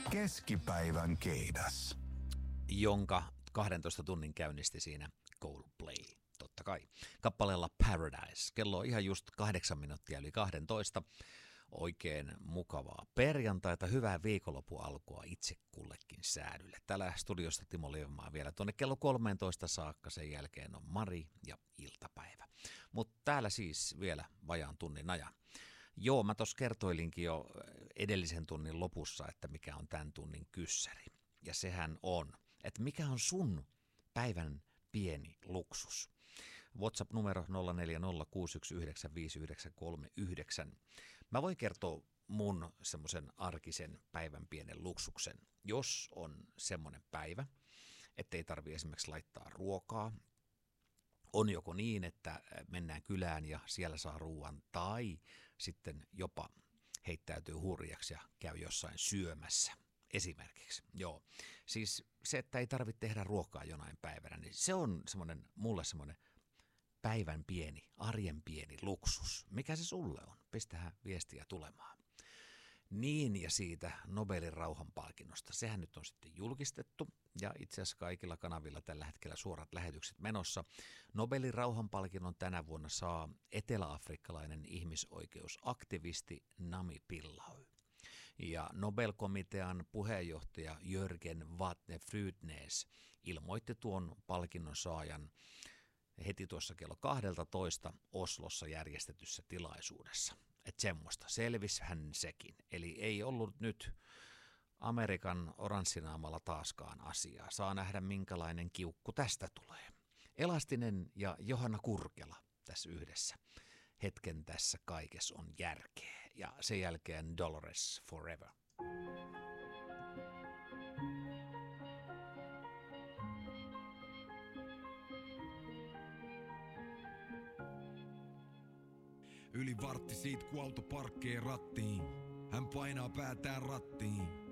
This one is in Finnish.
Keskipäivän keidas. Jonka 12 tunnin käynnisti siinä Coldplay, totta kai. Kappaleella Paradise. Kello on ihan just 8 minuuttia yli 12. Oikein mukavaa perjantaita, hyvää viikonlopun alkua itse kullekin säädylle. Täällä studiosta Timo Liivamaa vielä tuonne kello 13 saakka, sen jälkeen on Mari ja iltapäivä. Mutta täällä siis vielä vajaan tunnin ajan. Joo, mä tuossa kertoilinkin jo edellisen tunnin lopussa, että mikä on tämän tunnin kyssäri. Ja sehän on, että mikä on sun päivän pieni luksus. WhatsApp-numero 0406195939. Mä voin kertoa mun semmoisen arkisen päivän pienen luksuksen. Jos on semmoinen päivä, ettei tarvitse esimerkiksi laittaa ruokaa, on joko niin, että mennään kylään ja siellä saa ruoan, tai sitten jopa heittäytyy hurjaksi ja käy jossain syömässä. Esimerkiksi, joo. Siis se, että ei tarvitse tehdä ruokaa jonain päivänä, niin se on mulle semmoinen päivän pieni, arjen pieni luksus. Mikä se sulle on? Pistähän viestiä tulemaan. Niin, ja siitä Nobelin rauhanpalkinnosta. Sehän nyt on sitten julkistettu, ja itse asiassa kaikilla kanavilla tällä hetkellä suorat lähetykset menossa. Nobelin rauhanpalkinnon tänä vuonna saa eteläafrikkalainen ihmisoikeusaktivisti Nami Pillay. Ja Nobel-komitean puheenjohtaja Jörgen Wattne-Frydnes ilmoitti tuon palkinnon saajan heti tuossa kello 12 Oslossa järjestetyssä tilaisuudessa. Että semmoista, selvishän sekin. Eli ei ollut nyt Amerikan oranssinaamalla taaskaan asiaa. Saa nähdä minkälainen kiukku tästä tulee. Elastinen ja Johanna Kurkela tässä yhdessä. Hetken tässä kaikessa on järkeä. Ja sen jälkeen Dolores Forever. Yli vartti siitä, kun auto parkkee rattiin. Hän painaa päätään rattiin.